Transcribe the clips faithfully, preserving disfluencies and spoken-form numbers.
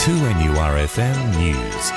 two N U R F M News.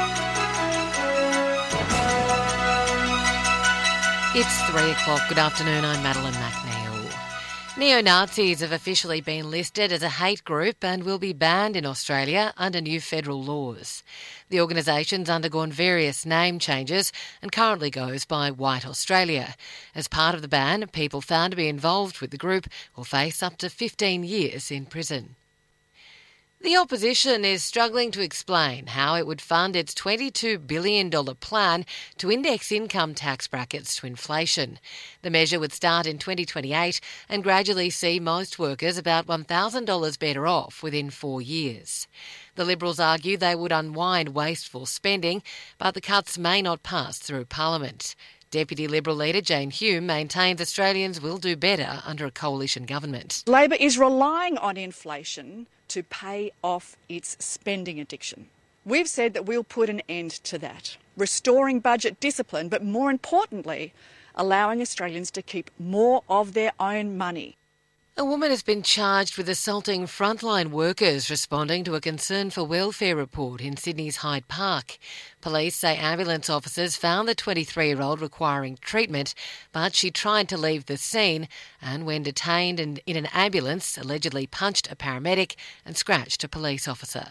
It's three o'clock. Good afternoon, I'm Madeline McNeil. Neo-Nazis have officially been listed as a hate group and will be banned in Australia under new federal laws. The organisation's undergone various name changes and currently goes by White Australia. As part of the ban, people found to be involved with the group will face up to fifteen years in prison. The opposition is struggling to explain how it would fund its twenty-two billion dollars plan to index income tax brackets to inflation. The measure would start in twenty twenty-eight and gradually see most workers about one thousand dollars better off within four years. The Liberals argue they would unwind wasteful spending, but the cuts may not pass through Parliament. Deputy Liberal leader Jane Hume maintains Australians will do better under a coalition government. Labor is relying on inflation to pay off its spending addiction. We've said that we'll put an end to that, restoring budget discipline, but more importantly, allowing Australians to keep more of their own money. A woman has been charged with assaulting frontline workers responding to a concern for welfare report in Sydney's Hyde Park. Police say ambulance officers found the twenty-three-year-old requiring treatment, but she tried to leave the scene and, when detained in an ambulance, allegedly punched a paramedic and scratched a police officer.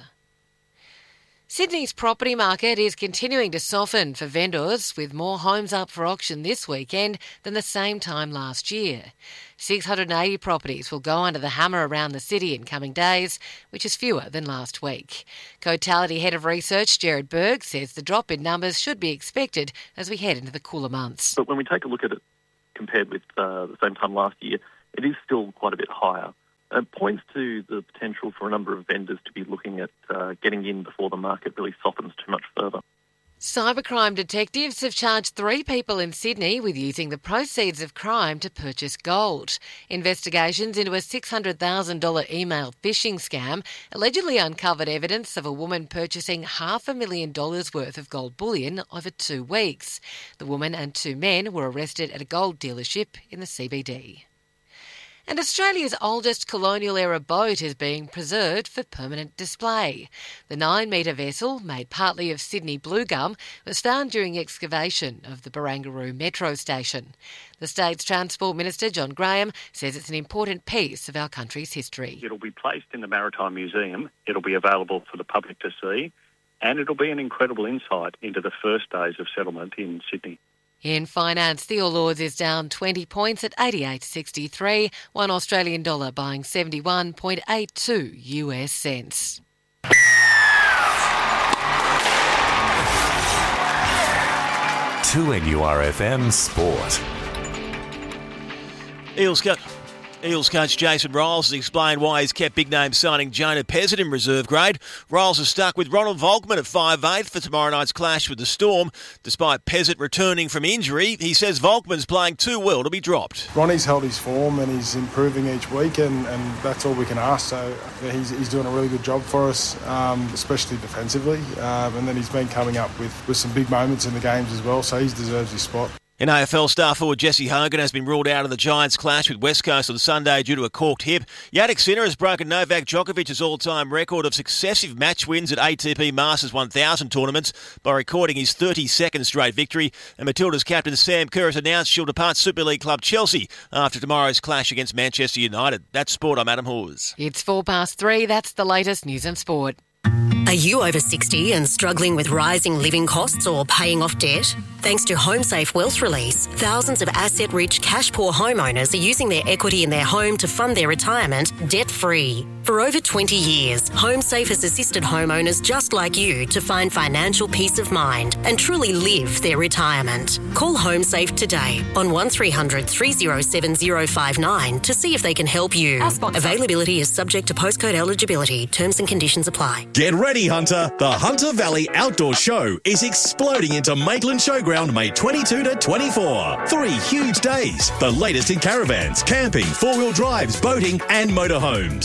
Sydney's property market is continuing to soften for vendors, with more homes up for auction this weekend than the same time last year. six hundred eighty properties will go under the hammer around the city in coming days, which is fewer than last week. Cotality Head of Research Gerard Berg says the drop in numbers should be expected as we head into the cooler months. But when we take a look at it compared with uh, the same time last year, it is still quite a bit higher. It points to the potential for a number of vendors to be looking at uh, getting in before the market really softens too much further. Cybercrime detectives have charged three people in Sydney with using the proceeds of crime to purchase gold. Investigations into a six hundred thousand dollars email phishing scam allegedly uncovered evidence of a woman purchasing half a million dollars worth of gold bullion over two weeks. The woman and two men were arrested at a gold dealership in the C B D. And Australia's oldest colonial-era boat is being preserved for permanent display. The nine-metre vessel, made partly of Sydney blue gum, was found during excavation of the Barangaroo Metro Station. The state's Transport Minister, John Graham, says it's an important piece of our country's history. It'll be placed in the Maritime Museum, it'll be available for the public to see, and it'll be an incredible insight into the first days of settlement in Sydney. In finance, the All Ords is down twenty points at eighty-eight sixty-three, one Australian dollar buying seventy-one point eight two U S cents. two N U R F M Sport. Eels cut. Eels coach Jason Riles has explained why he's kept big-name signing Jonah Pezzett in reserve grade. Riles is stuck with Ronald Volkman at five eighth for tomorrow night's clash with the Storm. Despite Pezzett returning from injury, he says Volkman's playing too well to be dropped. Ronnie's held his form and he's improving each week, and, and that's all we can ask. So yeah, he's, he's doing a really good job for us, um, especially defensively. Um, and then he's been coming up with, with some big moments in the games as well, so he deserves his spot. In A F L, star forward Jesse Hogan has been ruled out of the Giants' clash with West Coast on Sunday due to a corked hip. Yannick Sinner has broken Novak Djokovic's all-time record of successive match wins at A T P Masters one thousand tournaments by recording his thirty-second straight victory. And Matilda's captain Sam Kerr has announced she'll depart Super League club Chelsea after tomorrow's clash against Manchester United. That's sport. I'm Adam Hawes. It's four past three. That's the latest news and sport. Are you over sixty and struggling with rising living costs or paying off debt? Thanks to HomeSafe Wealth Release, thousands of asset-rich, cash-poor homeowners are using their equity in their home to fund their retirement debt-free. For over twenty years, HomeSafe has assisted homeowners just like you to find financial peace of mind and truly live their retirement. Call HomeSafe today on one three hundred three oh seven oh five nine to see if they can help you. Availability is subject to postcode eligibility. Terms and conditions apply. Get ready, Hunter. The Hunter Valley Outdoor Show is exploding into Maitland Showground May twenty-two to twenty-four. Three huge days. The latest in caravans, camping, four-wheel drives, boating and motorhomes. See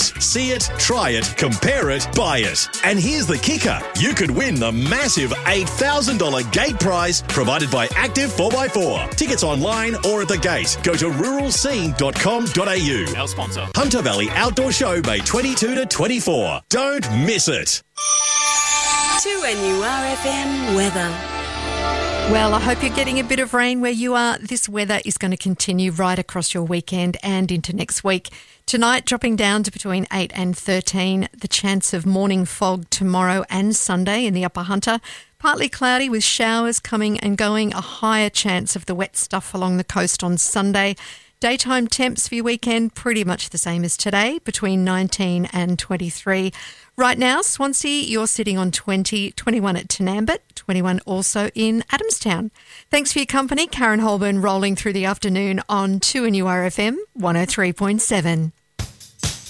See it, try it, compare it, buy it. And here's the kicker. You could win the massive eight thousand dollars gate prize provided by Active four by four. Tickets online or at the gate. Go to rural scene dot com dot a u. Our sponsor. Hunter Valley Outdoor Show, May twenty-two to twenty-four. Don't miss it. two N U R F M weather. Well, I hope you're getting a bit of rain where you are. This weather is going to continue right across your weekend and into next week. Tonight, dropping down to between eight and thirteen. The chance of morning fog tomorrow and Sunday in the Upper Hunter. Partly cloudy with showers coming and going. A higher chance of the wet stuff along the coast on Sunday. Daytime temps for your weekend, pretty much the same as today, between nineteen and twenty-three. Right now, Swansea, you're sitting on twenty, twenty-one at Tanambit, twenty-one also in Adamstown. Thanks for your company. Karen Holborn rolling through the afternoon on two N U R F M one oh three point seven.